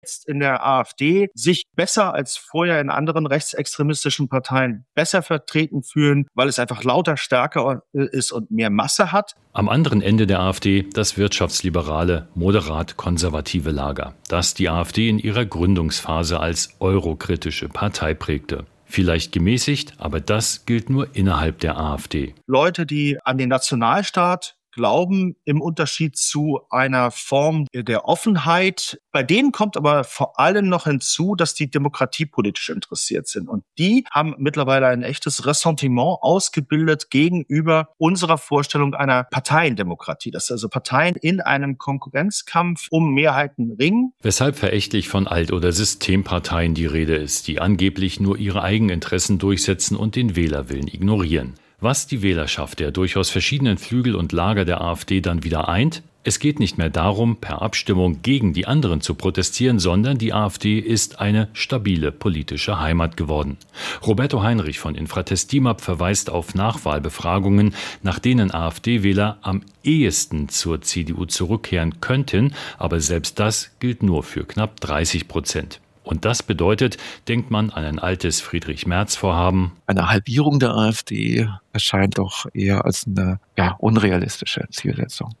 jetzt in der AfD sich besser als vorher in anderen rechtsextremistischen Parteien besser vertreten fühlen, weil es einfach lauter, stärker ist und mehr Masse hat. Am anderen Ende der AfD das wirtschaftsliberale, moderat-konservative Lager, das die AfD in ihrer Gründungsphase als eurokritische Partei prägte. Vielleicht gemäßigt, aber das gilt nur innerhalb der AfD. Leute, die an den Nationalstaat glauben, im Unterschied zu einer Form der Offenheit. Bei denen kommt aber vor allem noch hinzu, dass die demokratiepolitisch interessiert sind. Und die haben mittlerweile ein echtes Ressentiment ausgebildet gegenüber unserer Vorstellung einer Parteiendemokratie. Dass also Parteien in einem Konkurrenzkampf um Mehrheiten ringen. Weshalb verächtlich von Alt- oder Systemparteien die Rede ist, die angeblich nur ihre eigenen Interessen durchsetzen und den Wählerwillen ignorieren. Was die Wählerschaft der durchaus verschiedenen Flügel und Lager der AfD dann wieder eint? Es geht nicht mehr darum, per Abstimmung gegen die anderen zu protestieren, sondern die AfD ist eine stabile politische Heimat geworden. Roberto Heinrich von Infratest DIMAP verweist auf Nachwahlbefragungen, nach denen AfD-Wähler am ehesten zur CDU zurückkehren könnten, aber selbst das gilt nur für knapp 30%. Und das bedeutet, denkt man an ein altes Friedrich-Merz-Vorhaben. Eine Halbierung der AfD erscheint doch eher als eine unrealistische Zielsetzung.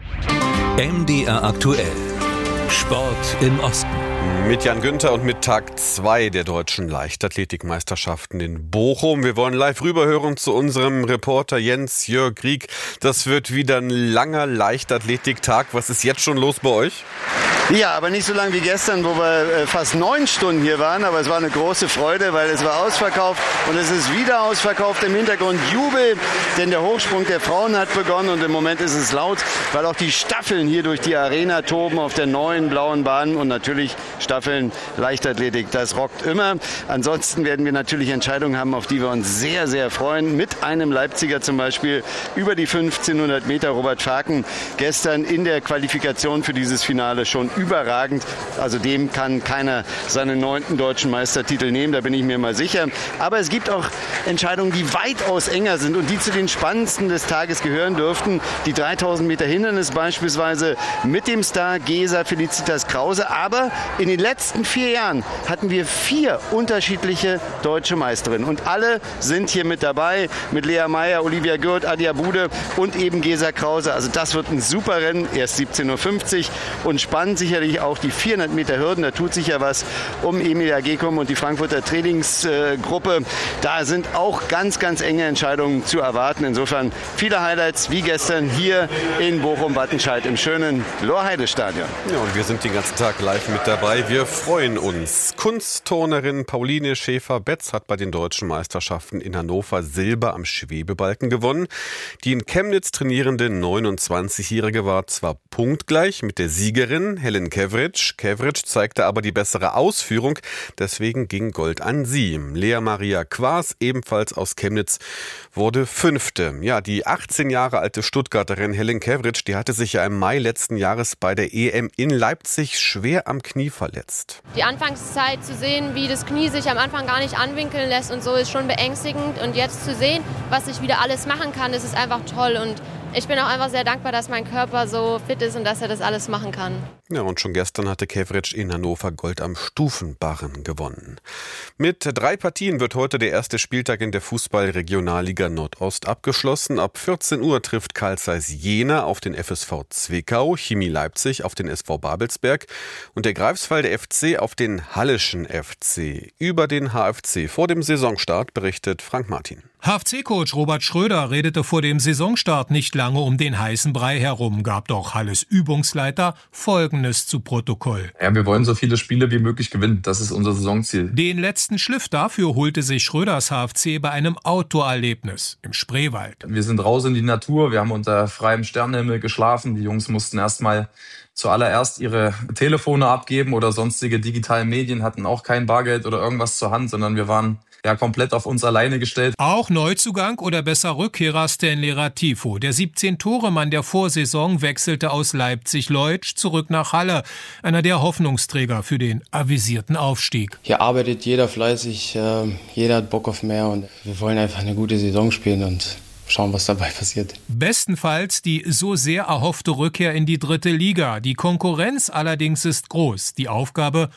MDR aktuell. Sport im Osten. Mit Jan Günther und mit Tag 2 der deutschen Leichtathletikmeisterschaften in Bochum. Wir wollen live rüberhören zu unserem Reporter Jens-Jörg Rieck. Das wird wieder ein langer Leichtathletiktag. Was ist jetzt schon los bei euch? Ja, aber nicht so lang wie gestern, wo wir fast 9 Stunden hier waren. Aber es war eine große Freude, weil es war ausverkauft und es ist wieder ausverkauft. Im Hintergrund Jubel, denn der Hochsprung der Frauen hat begonnen und im Moment ist es laut, weil auch die Staffeln hier durch die Arena toben auf der neuen blauen Bahn und natürlich Staffeln Leichtathletik, das rockt immer. Ansonsten werden wir natürlich Entscheidungen haben, auf die wir uns sehr, sehr freuen. Mit einem Leipziger zum Beispiel über die 1500 Meter, Robert Faken, gestern in der Qualifikation für dieses Finale schon überragend. Also dem kann keiner seinen 9. deutschen Meistertitel nehmen, da bin ich mir mal sicher. Aber es gibt auch Entscheidungen, die weitaus enger sind und die zu den spannendsten des Tages gehören dürften. Die 3000 Meter Hindernis beispielsweise mit dem Star Gesa Felicitas Krause. Aber in den letzten 4 Jahren hatten wir 4 unterschiedliche deutsche Meisterinnen. Und alle sind hier mit dabei, mit Lea Meyer, Olivia Gürt, Adia Bude und eben Gesa Krause. Also das wird ein super Rennen, erst 17:50 Uhr und spannend sicherlich auch die 400 Meter Hürden. Da tut sich ja was um Emilia Gekum und die Frankfurter Trainingsgruppe. Da sind auch ganz, ganz enge Entscheidungen zu erwarten. Insofern viele Highlights wie gestern hier in Bochum-Wattenscheid im schönen Lorheide-Stadion. Ja, und wir sind den ganzen Tag live mit dabei. Wir freuen uns. Kunstturnerin Pauline Schäfer-Betz hat bei den deutschen Meisterschaften in Hannover Silber am Schwebebalken gewonnen. Die in Chemnitz trainierende 29-Jährige war zwar punktgleich mit der Siegerin Helen Kevric. Kevric zeigte aber die bessere Ausführung. Deswegen ging Gold an sie. Lea Maria Quaas, ebenfalls aus Chemnitz, wurde 5. Ja, die 18 Jahre alte Stuttgarterin Helen Kevric, die hatte sich ja im Mai letzten Jahres bei der EM in Leipzig schwer am Knie verletzt. Die Anfangszeit zu sehen, wie das Knie sich am Anfang gar nicht anwinkeln lässt und so, ist schon beängstigend. Und jetzt zu sehen, was ich wieder alles machen kann, das ist einfach toll. Und ich bin auch einfach sehr dankbar, dass mein Körper so fit ist und dass er das alles machen kann. Ja, und schon gestern hatte Kevric in Hannover Gold am Stufenbarren gewonnen. Mit 3 Partien wird heute der erste Spieltag in der Fußball-Regionalliga Nordost abgeschlossen. Ab 14 Uhr trifft Carl Zeiss Jena auf den FSV Zwickau, Chemie Leipzig auf den SV Babelsberg und der Greifswalder FC auf den Halleschen FC. Über den HFC vor dem Saisonstart berichtet Frank Martin. HFC-Coach Robert Schröder redete vor dem Saisonstart nicht lange um den heißen Brei herum, gab doch Halles Übungsleiter Folgendes zu Protokoll. Ja, wir wollen so viele Spiele wie möglich gewinnen. Das ist unser Saisonziel. Den letzten Schliff dafür holte sich Schröders HFC bei einem Outdoor-Erlebnis im Spreewald. Wir sind raus in die Natur, wir haben unter freiem Sternenhimmel geschlafen. Die Jungs mussten erstmal zuallererst ihre Telefone abgeben oder sonstige digitalen Medien, hatten auch kein Bargeld oder irgendwas zur Hand, sondern wir waren komplett auf uns alleine gestellt. Auch Neuzugang oder besser Rückkehrer Stanley Ratifo. Der 17-Tore-Mann der Vorsaison wechselte aus Leipzig-Leutsch zurück nach Halle. Einer der Hoffnungsträger für den avisierten Aufstieg. Hier arbeitet jeder fleißig, jeder hat Bock auf mehr und wir wollen einfach eine gute Saison spielen und schauen, was dabei passiert. Bestenfalls die so sehr erhoffte Rückkehr in die 3. Liga. Die Konkurrenz allerdings ist groß. Die Aufgabe